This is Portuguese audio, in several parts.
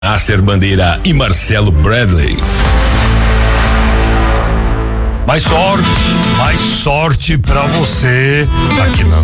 Nasser Bandeira e Marcelo Bradley. Mais sorte pra você aqui na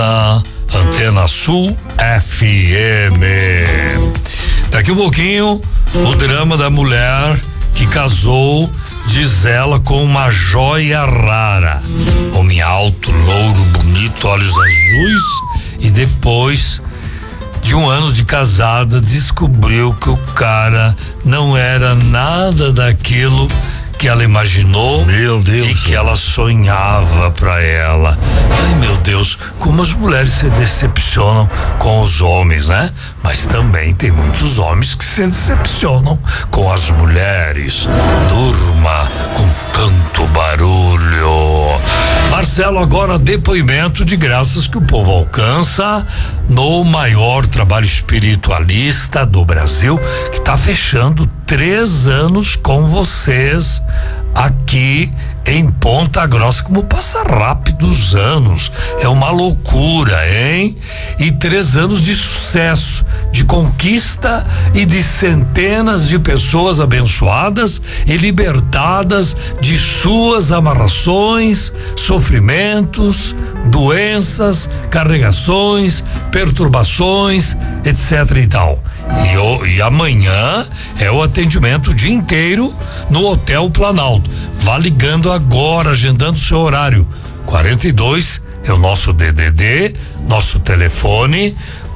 Antena Sul FM. Daqui um pouquinho, o drama da mulher que casou, diz ela, com uma joia rara. Homem alto, louro, bonito, olhos azuis, e depois de um ano de casada descobriu que o cara não era nada daquilo que ela imaginou. Meu Deus, e que ela sonhava pra ela. Ai, meu Deus, como as mulheres se decepcionam com os homens, né? Mas também tem muitos homens que se decepcionam com as mulheres. Durma com tanto barulho. Marcelo, agora depoimento de graças que o povo alcança no maior trabalho espiritualista do Brasil, que está fechando 3 anos com vocês aqui em Ponta Grossa. Como passa rápido os anos, é uma loucura, hein? E 3 anos de sucesso, de conquista e de centenas de pessoas abençoadas e libertadas de suas amarrações, sofrimentos, doenças, carregações, perturbações, etc e tal. E amanhã é o atendimento o dia inteiro no Hotel Planalto. Vá ligando agora, agendando seu horário. 42 é o nosso DDD, nosso telefone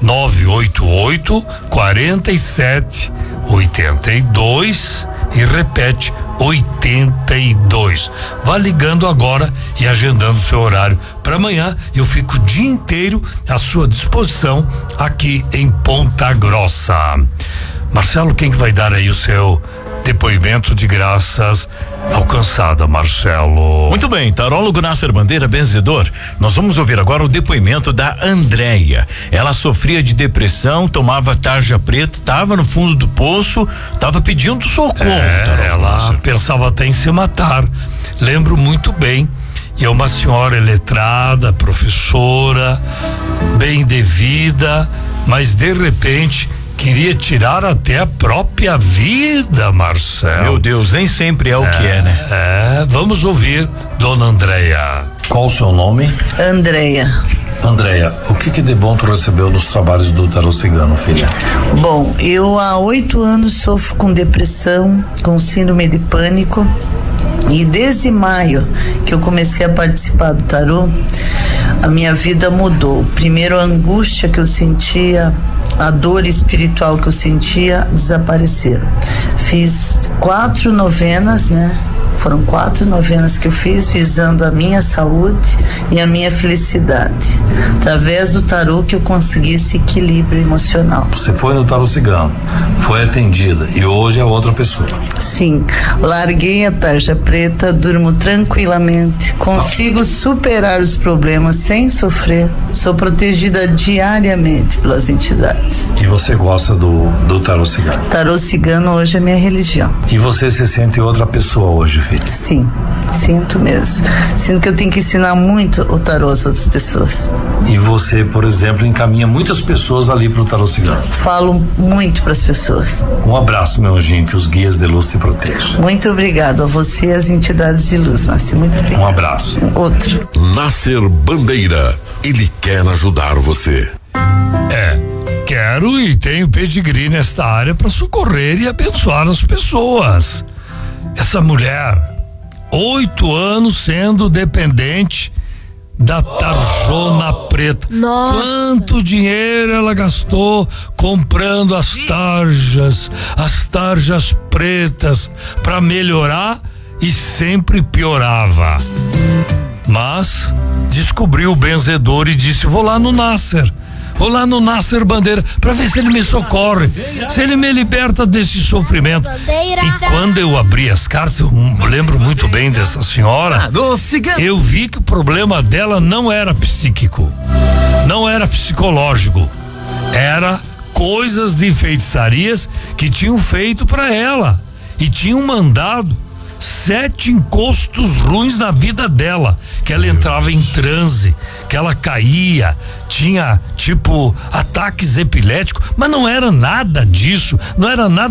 988 47 82 e repete 82. Vá ligando agora e agendando seu horário para amanhã. Eu fico o dia inteiro à sua disposição aqui em Ponta Grossa. Marcelo, quem que vai dar aí o seu depoimento de graças alcançada, Marcelo? Muito bem, tarólogo Nasser Bandeira, benzedor. Nós vamos ouvir agora o depoimento da Andréia. Ela sofria de depressão, tomava tarja preta, estava no fundo do poço, estava pedindo socorro. Ela Nasser pensava até em se matar. Lembro muito bem. E é uma senhora letrada, professora, bem de vida, mas de repente queria tirar até a própria vida, Marcelo. Meu Deus, nem sempre é o que é, né? Vamos ouvir Dona Andréia. Qual o seu nome? Andréia. Andréia, o que de bom tu recebeu nos trabalhos do Tarô Cigano, filha? Bom, eu há 8 anos sofro com depressão, com síndrome de pânico, e desde maio que eu comecei a participar do tarô, a minha vida mudou. Primeiro, a angústia que eu sentia, a dor espiritual que eu sentia desapareceram. Fiz 4 novenas, né? Foram 4 novenas que eu fiz visando a minha saúde e a minha felicidade. Através do tarô que eu consegui esse equilíbrio emocional. Você foi no Tarô Cigano, foi atendida e hoje é outra pessoa. Sim, larguei a tarja preta, durmo tranquilamente, consigo superar os problemas sem sofrer, sou protegida diariamente pelas entidades. E você gosta do Tarô Cigano? Tarô Cigano hoje é minha religião. E você se sente outra pessoa hoje, filho? Sim, sinto mesmo. Sinto que eu tenho que ensinar muito o tarô às outras pessoas. E você, por exemplo, encaminha muitas pessoas ali pro Tarô Cigano? Falo muito para as pessoas. Um abraço, meu anjinho, que os guias de luz te protejam. Muito obrigado a você e as entidades de luz, Nascer. Muito obrigado. Um abraço. Outro. Nasser Bandeira, ele quer ajudar você. Quero e tenho pedigree nesta área para socorrer e abençoar as pessoas. Essa mulher, 8 anos sendo dependente da tarjona preta. Nossa. Quanto dinheiro ela gastou comprando as tarjas pretas para melhorar e sempre piorava. Mas descobriu o benzedor e disse: vou lá no Nasser Bandeira para ver se ele me socorre, se ele me liberta desse sofrimento. E quando eu abri as cartas, eu lembro muito bem dessa senhora, eu vi que o problema dela não era psíquico, não era psicológico, era coisas de feitiçarias que tinham feito para ela e tinham mandado 7 encostos ruins na vida dela, que ela entrava em transe, que ela caía, tinha tipo ataques epiléticos, mas não era nada disso, não era nada